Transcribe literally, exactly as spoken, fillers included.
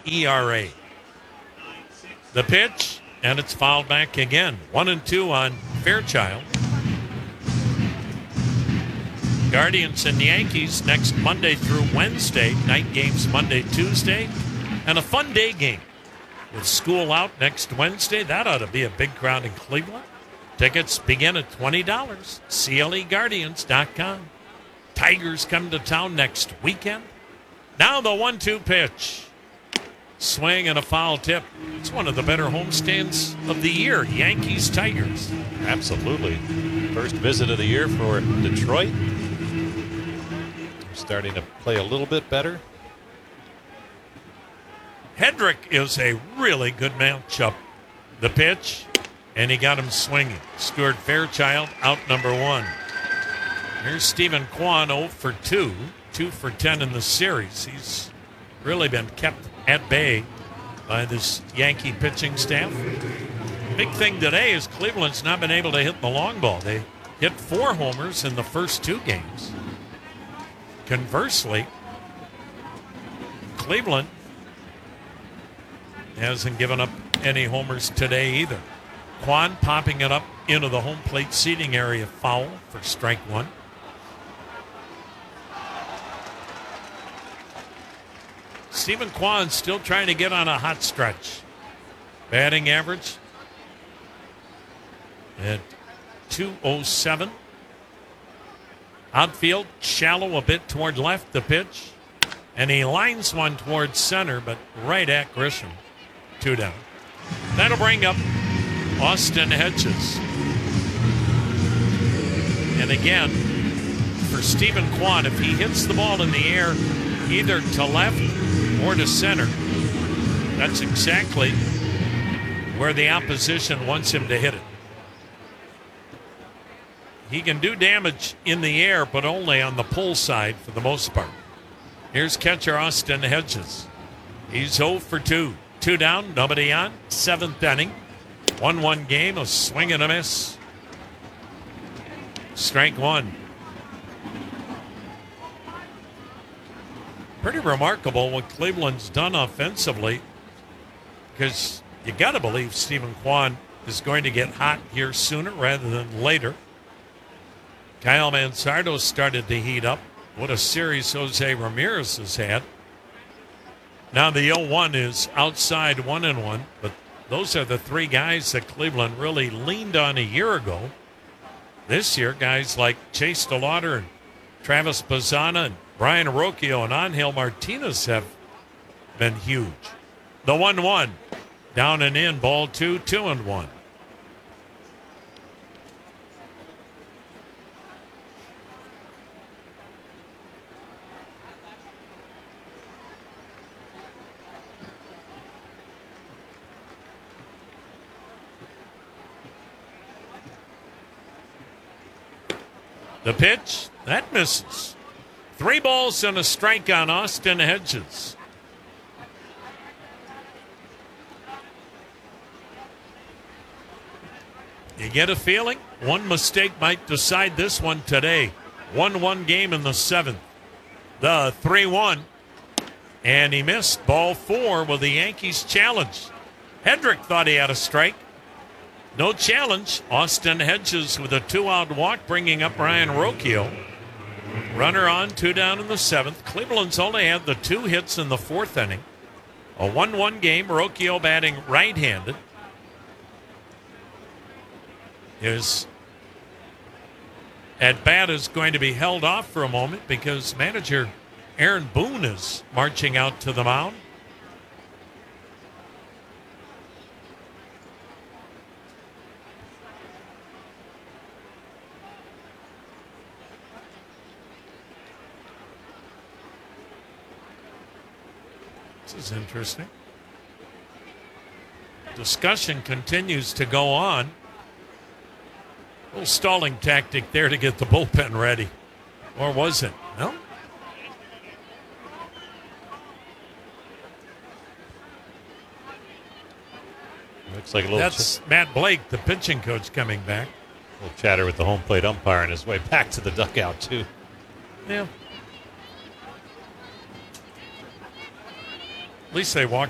E R A. The pitch, and it's fouled back again. One and two on Fairchild. Guardians and Yankees next Monday through Wednesday. Night games Monday, Tuesday. And a fun day game. With school out next Wednesday, that ought to be a big crowd in Cleveland. Tickets begin at twenty dollars. C L E Guardians dot com. Tigers come to town next weekend. Now the one two pitch. Swing and a foul tip. It's one of the better homestands of the year. Yankees-Tigers. Absolutely. First visit of the year for Detroit. Starting to play a little bit better. Hedrick is a really good matchup. The pitch, and he got him swinging. Stuart Fairchild out number one. Here's Stephen Kwan, oh for two. two for ten in the series. He's really been kept at bay by this Yankee pitching staff. Big thing today is Cleveland's not been able to hit the long ball. They hit four homers in the first two games. Conversely, Cleveland hasn't given up any homers today either. Kwan popping it up into the home plate seating area, foul for strike one. Stephen Kwan still trying to get on a hot stretch. Batting average at two oh seven. Outfield shallow a bit toward left, the pitch. And he lines one towards center, but right at Grisham. Two down. That'll bring up Austin Hedges. And again, for Stephen Kwan, if he hits the ball in the air either to left or to center, that's exactly where the opposition wants him to hit it. He can do damage in the air, but only on the pull side for the most part. Here's catcher Austin Hedges. He's oh for two. Two down, nobody on. Seventh inning. one one game, a swing and a miss. Strike one. Pretty remarkable what Cleveland's done offensively, because you got to believe Stephen Kwan is going to get hot here sooner rather than later. Kyle Mansardo started to heat up. What a series Jose Ramirez has had. Now the oh one is outside one and one, but those are the three guys that Cleveland really leaned on a year ago. This year, guys like Chase DeLauder and Travis Bazzana and Brian Rocchio and Angel Martinez have been huge. The one one, down and in, ball two, two and one. The pitch, that misses. Three balls and a strike on Austin Hedges. You get a feeling one mistake might decide this one today. one one game in the seventh. The three one. And he missed ball four with the Yankees challenge. Hedrick thought he had a strike. No challenge. Austin Hedges with a two-out walk, bringing up Brian Rocchio. Runner on, two down in the seventh. Cleveland's only had the two hits in the fourth inning. A one one game, Rocchio batting right-handed. His at-bat is going to be held off for a moment because manager Aaron Boone is marching out to the mound. This is interesting. Discussion continues to go on. A little stalling tactic there to get the bullpen ready. Or was it? No? Looks like a little. That's ch- Matt Blake, the pitching coach, coming back. A little chatter with the home plate umpire on his way back to the dugout, too. Yeah. At least they walked